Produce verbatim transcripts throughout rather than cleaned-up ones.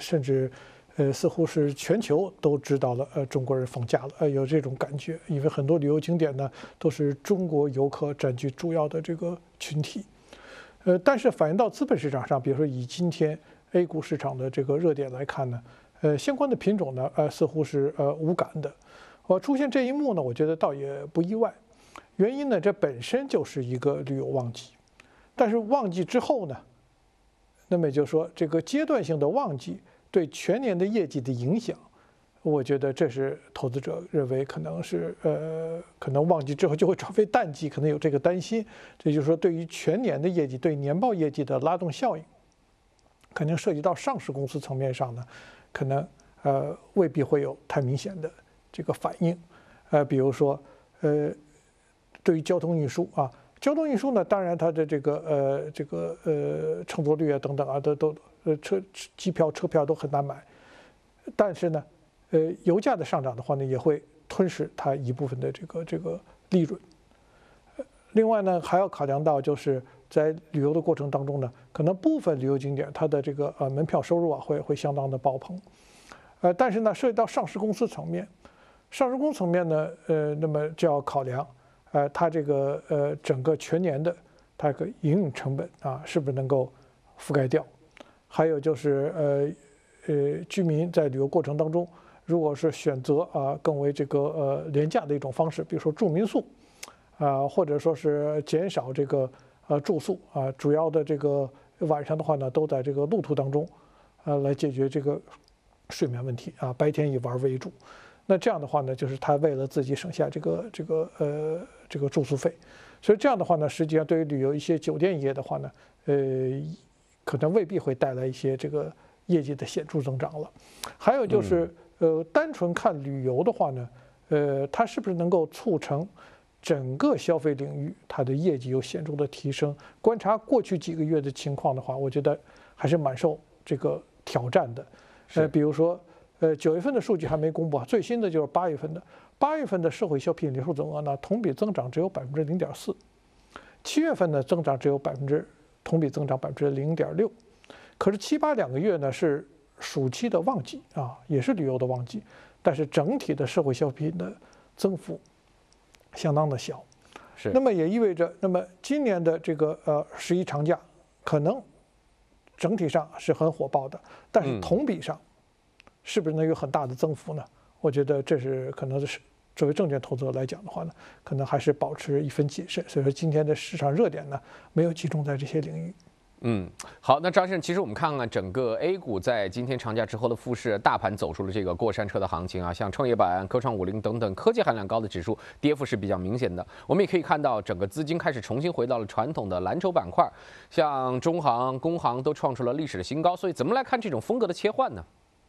甚至呃似乎是全球都知道了，呃中国人放假了，呃有这种感觉，因为很多旅游景点呢都是中国游客占据主要的这个群体。呃，但是反映到资本市场上，比如说以今天 A 股市场的这个热点来看呢，呃，相关的品种呢，呃，似乎是呃无感的。我出现这一幕呢，我觉得倒也不意外。原因呢，这本身就是一个旅游旺季，但是旺季之后呢，那么也就是说，这个阶段性的旺季对全年的业绩的影响，我觉得这是投资者认为可能是呃，可能旺季之后就会转为淡季，可能有这个担心。这就是说，对于全年的业绩、对年报业绩的拉动效应，肯定涉及到上市公司层面上呢，可能呃未必会有太明显的这个反应。呃，比如说呃，对于交通运输啊，交通运输呢，当然它的这个呃这个呃乘坐率啊等等啊，都都呃车机票车票都很难买，但是呢。呃，油价的上涨的话呢，也会吞噬它一部分的这个这个利润。另外呢，还要考量到就是在旅游的过程当中呢，可能部分旅游景点它的这个呃门票收入啊会会相当的爆棚。呃，但是呢，涉及到上市公司层面，上市公司层面呢，呃，那么就要考量，呃，它这个呃整个全年的它个营运成本啊，是不是能够覆盖掉？还有就是呃呃，居民在旅游过程当中。如果是选择啊更为这个呃廉价的一种方式，比如说住民宿，啊或者说是减少这个呃住宿啊，主要的这个晚上的话呢都在这个路途当中，呃来解决这个睡眠问题啊，白天以玩为主。那这样的话呢，就是他为了自己省下这个这个呃这个住宿费，所以这样的话呢，实际上对于旅游一些酒店业的话呢，呃可能未必会带来一些这个业绩的显著增长了。还有就是。嗯呃，单纯看旅游的话呢，呃，它是不是能够促成整个消费领域它的业绩有显著的提升？观察过去几个月的情况的话，我觉得还是蛮受这个挑战的。呃，比如说，呃，九月份的数据还没公布，最新的就是八月份的。八月份的社会消费品零售总额呢，同比增长只有百分之零点四；七月份呢，增长只有百分之同比增长百分之零点六。可是七八两个月呢是。暑期的旺季啊，也是旅游的旺季，但是整体的社会消费品的增幅相当的小， 是。 那么也意味着，那么今年的这个呃十一长假可能整体上是很火爆的，但是同比上是不是能有很大的增幅呢？我觉得这是可能是作为证券投资者来讲的话呢，可能还是保持一分谨慎。所以说今天的市场热点呢，没有集中在这些领域。 嗯，好，那张先生，其实我们看看整个 A 股在今天长假之后的复市，大盘走出了这个过山车的行情啊，像创业板、科创五零等等科技含量高的指数，跌幅是比较明显的。我们也可以看到，整个资金开始重新回到了传统的蓝筹板块，像中航、工行都创出了历史的新高。所以，怎么来看这种风格的切换呢？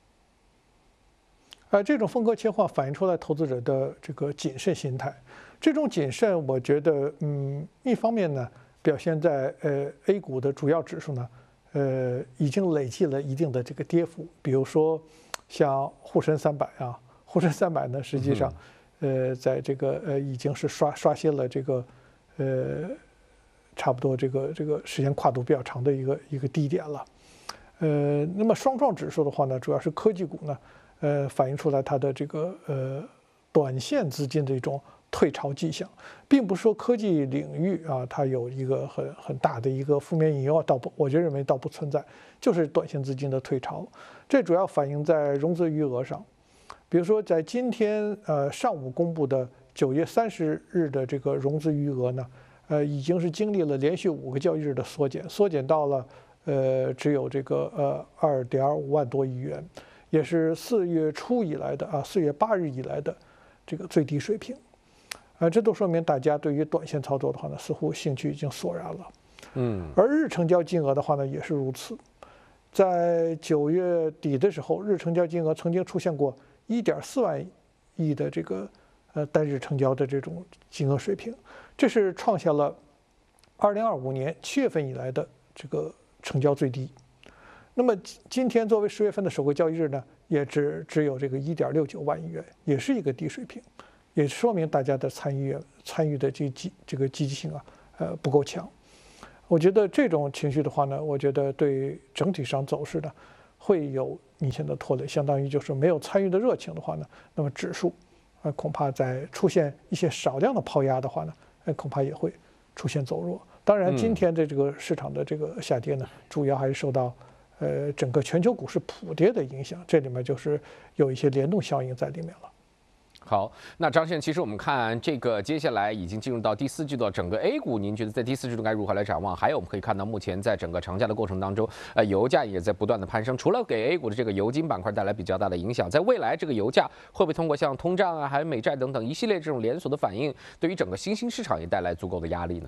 呃，这种风格切换反映出来投资者的这个谨慎心态。这种谨慎，我觉得，嗯，一方面呢。表现在呃 A 股的主要指数呢，呃已经累计了一定的这个跌幅。比如说像沪深三百啊，沪深三百呢，实际上呃在这个呃已经是刷刷新了这个呃差不多这个这个时间跨度比较长的一个一个低点了。呃，那么双创指数的话呢，主要是科技股呢，呃反映出来它的这个呃短线资金的一种。退潮迹象，并不是说科技领域啊，它有一个很很大的一个负面隐忧，倒不，我觉得认为倒不存在，就是短线资金的退潮。这主要反映在融资余额上，比如说在今天呃上午公布的九月三十日的这个融资余额呢，呃已经是经历了连续五个交易日的缩减，缩减到了呃只有这个呃二点五万多亿元，也是四月初以来的啊四月八日以来的这个最低水平。啊，这都说明大家对于短线操作的话呢，似乎兴趣已经索然了。 嗯， 而日成交金额的话呢，也是如此。在九月底的时候，日成交金额曾经出现过一点四万亿的这个呃单日成交的这种金额水平，这是创下了二零二五年七月份以来的这个成交最低。那么今天作为十月份的首个交易日呢，也只只有这个一点六九万亿元，也是一个低水平。也说明大家的参与参与的这积这个积极性啊，呃不够强。我觉得这种情绪的话呢，我觉得对整体上走势呢，会有明显的拖累，相当于就是没有参与的热情的话呢，那么指数，呃，恐怕在出现一些少量的抛压的话呢，呃，恐怕也会出现走弱。当然，今天的这个市场的这个下跌呢，主要还是受到呃整个全球股市普跌的影响，这里面就是有一些联动效应在里面了。 好，那张先生，其实我们看这个接下来已经进入到第四季度，整个 A 股，您觉得在第四季度该如何来展望？还有我们可以看到，目前在整个长假的过程当中，呃，油价也在不断的攀升，除了给 A 股的这个油金板块带来比较大的影响，在未来这个油价会不会通过像通胀啊，还有美债等等一系列这种连锁的反应，对于整个新兴市场也带来足够的压力呢？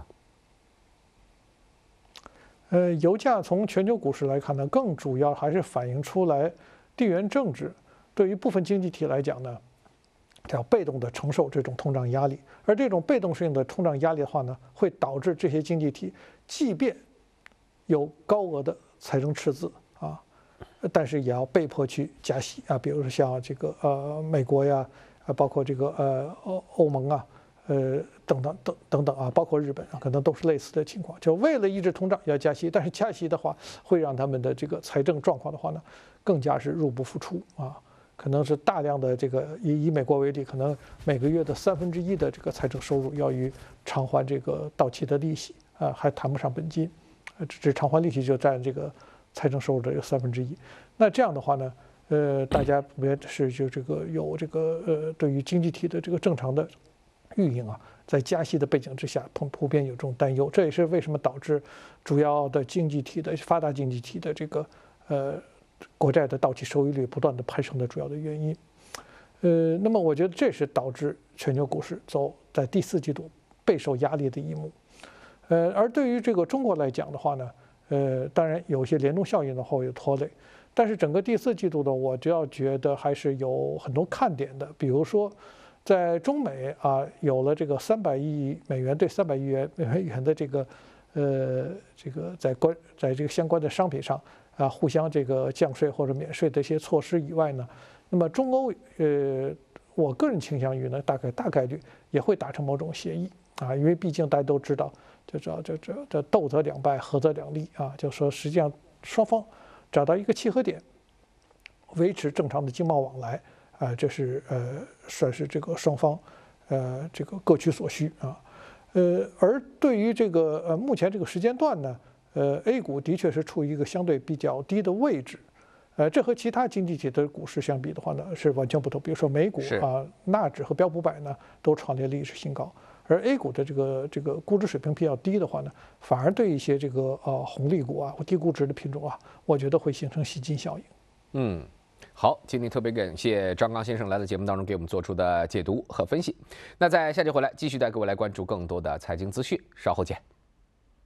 呃，油价从全球股市来看呢，更主要还是反映出来地缘政治对于部分经济体来讲呢，要被动的承受这种通胀压力，而这种被动性的通胀压力的话呢，会导致这些经济体即便有高额的财政赤字啊，但是也要被迫去加息啊，比如说像这个呃美国呀，啊包括这个呃欧欧盟啊，呃等等等等等啊，包括日本啊，可能都是类似的情况，就为了抑制通胀要加息，但是加息的话会让他们的这个财政状况的话呢，更加是入不敷出啊。可能是大量的这个以以美国为例，可能每个月的三分之一的这个财政收入要于偿还这个到期的利息啊，还谈不上本金，呃，这偿还利息就占这个财政收入的有三分之一。那这样的话呢，呃，大家普遍是就这个有这个呃，对于经济体的这个正常的运营啊，在加息的背景之下，普普遍有这种担忧。这也是为什么导致主要的经济体的发达经济体的这个呃。国债的到期收益率不断的攀升的主要的原因，呃，那么我觉得这是导致全球股市走在第四季度备受压力的一幕，呃，而对于这个中国来讲的话呢，呃，当然有些联动效应的话有拖累，但是整个第四季度呢，我就要觉得还是有很多看点的，比如说，在中美啊有了这个三百亿美元对三百亿元美元的这个，呃，这个在关在这个相关的商品上。啊，互相这个降税或者免税的一些措施以外呢，那么中欧呃，我个人倾向于呢，大概大概率也会达成某种协议啊，因为毕竟大家都知道，就知道这这这斗则两败，和则两利啊，就说实际上双方找到一个契合点，维持正常的经贸往来啊，这是呃算是这个双方呃这个各取所需啊，呃，而对于这个呃目前这个时间段呢。呃 ，A 股的确是处于一个相对比较低的位置，呃，这和其他经济体的股市相比的话呢，是完全不同。比如说美股啊、纳指和标普百呢都创立历史新高，而 A 股的这个这个估值水平比较低的话呢，反而对一些这个呃红利股啊或低估值的品种啊，我觉得会形成吸金效应。 嗯，好，今天特别感谢张刚先生来到节目当中给我们做出的解读和分析。那在下节回来继续带各位来关注更多的财经资讯，稍后见。